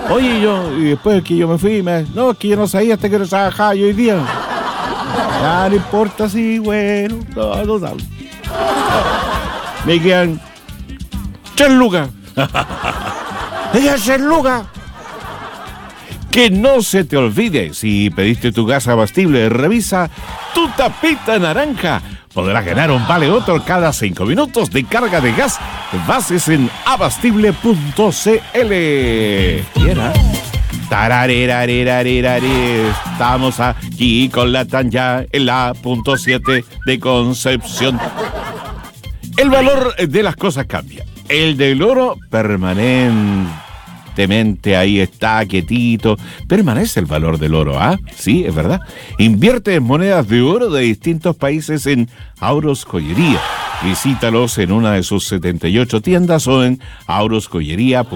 Oye, y después que yo me fui, no, es que yo no sabía hasta que no trabajaba yo hoy día. Ya, no importa, sí, bueno, no sabes. Me quedan 3 lucas. Me quedan 3 lucas. Que no se te olvide, si pediste tu gas abastible, revisa tu tapita naranja. Podrás ganar un vale otro cada 5 minutos de carga de gas. Bases en abastible.cl. Estamos aquí con la Tanya en la punto 7 de Concepción. El valor de las cosas cambia. El del oro permanentemente ahí está, quietito. Permanece el valor del oro, ¿ah? Sí, es verdad. Invierte en monedas de oro de distintos países en Auros Joyería. Visítalos en una de sus 78 tiendas o en aurosjoyería.cl.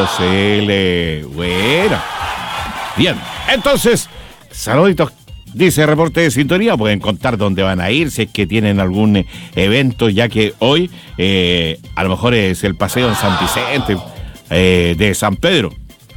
Bueno. Bien, entonces, saluditos. Dice reporte de sintonía, pueden contar dónde van a ir, si es que tienen algún evento, ya que hoy a lo mejor es el paseo en San Vicente de San Pedro.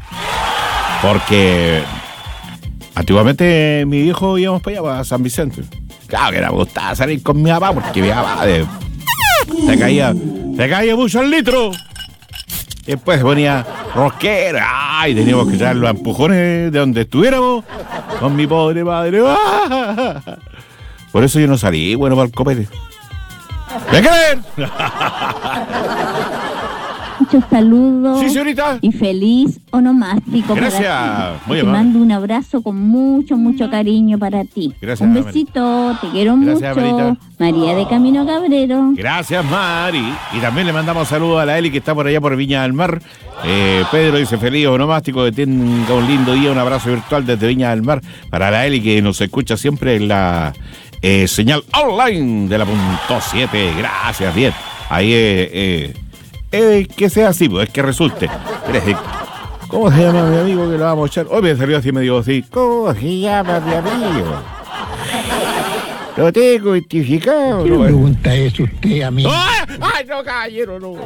Porque antiguamente mi viejo íbamos para allá, para San Vicente. Claro que me gustaba salir con mi papá, porque mi papá se caía mucho el litro. Y después se ponía rockero. Ay, teníamos que traer los empujones de donde estuviéramos con mi pobre padre. Por eso yo no salí bueno para el copete. ¡Ven a ver! Muchos saludos. Sí, señorita. Y feliz onomástico. Gracias. Para ti. Muy Te amable. mando un abrazo con mucho cariño para ti. Gracias, un besito, te quiero Gracias, mucho. Marita. María de Camino Cabrero. Gracias, Mari. Y también le mandamos saludos a la Eli que está por allá por Viña del Mar. Pedro dice feliz onomástico, que tenga un lindo día. Un abrazo virtual desde Viña del Mar para la Eli que nos escucha siempre en la señal online de la punto 7. Gracias, bien. Ahí que sea así, pues es que resulte. ¿Cómo se llama mi amigo que lo vamos a echar? Hoy me salió así, me dijo así. ¿Cómo se llama mi amigo? Lo tengo identificado. ¿Qué pregunta es usted a mí? ¡Ay, no, caballero, no!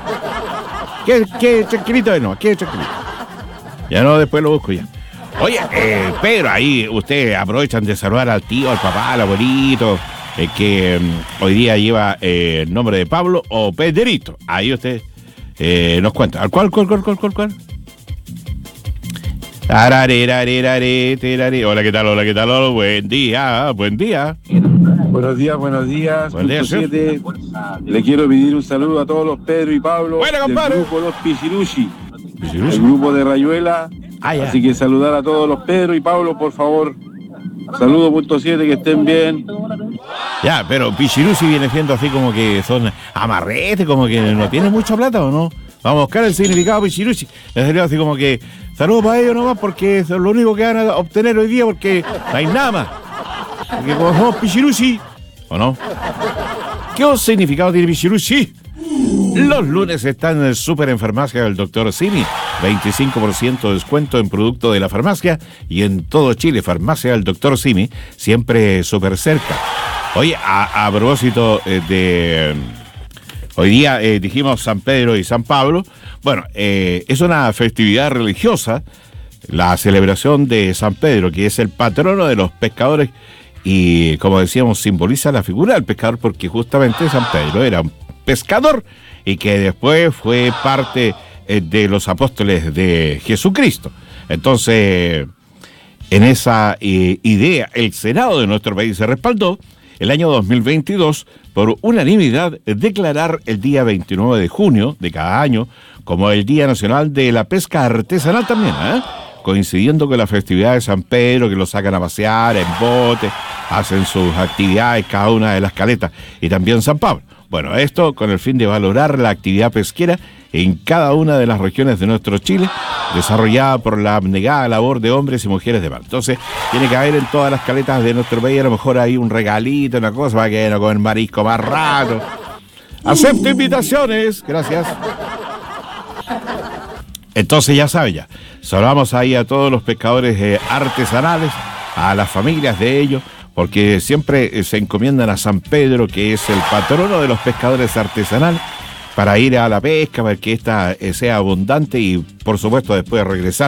¿Qué tranquilito de no? ¿Qué tranquilito? Ya no, después lo busco ya. Oye, Pedro, ahí ustedes aprovechan de saludar al tío, al papá, al abuelito, que hoy día lleva el nombre de Pablo o Pedrito. Ahí usted nos cuenta. ¿Cuál? Hola, ¿qué tal? Buen día. Buenos días. Buen día, Punto 7. Le quiero pedir un saludo a todos los Pedro y Pablo Bueno, compadre. del grupo Los Pichiruchi, el grupo de Rayuela. Así que saludar a todos los Pedro y Pablo, por favor. Saludos, punto 7, que estén bien. Ya, pero Pichiruchi viene siendo así como que son amarretes, como que no tienen mucha plata, ¿o no? Vamos a buscar el significado de Pichiruchi. Me salió así como que saludos para ellos nomás porque es lo único que van a obtener hoy día porque no hay nada más. Porque como somos Pichiruchi, ¿o no? ¿Qué significado tiene Pichiruchi? Los lunes están en Super en Farmacia del Dr. Simi. 25% de descuento en producto de la farmacia y en todo Chile. Farmacia del Dr. Simi, siempre súper cerca. Oye, a propósito de... Hoy día dijimos San Pedro y San Pablo. Bueno, es una festividad religiosa, la celebración de San Pedro, que es el patrono de los pescadores y, como decíamos, simboliza la figura del pescador porque justamente San Pedro era un pescador y que después fue parte de los apóstoles de Jesucristo. Entonces, en esa idea, el Senado de nuestro país se respaldó el año 2022 por unanimidad declarar el día 29 de junio de cada año como el Día Nacional de la Pesca Artesanal también, coincidiendo con la festividad de San Pedro, que lo sacan a pasear en bote, hacen sus actividades cada una de las caletas, y también San Pablo. Bueno, esto con el fin de valorar la actividad pesquera en cada una de las regiones de nuestro Chile, desarrollada por la abnegada labor de hombres y mujeres de mar. Entonces, tiene que haber en todas las caletas de nuestro país, a lo mejor hay un regalito, una cosa, para que no comer marisco más rato. Acepto invitaciones, gracias. Entonces, ya saben ya, saludamos ahí a todos los pescadores artesanales, a las familias de ellos, porque siempre se encomiendan a San Pedro, que es el patrono de los pescadores artesanales, para ir a la pesca, para que ésta sea abundante y, por supuesto, después regresar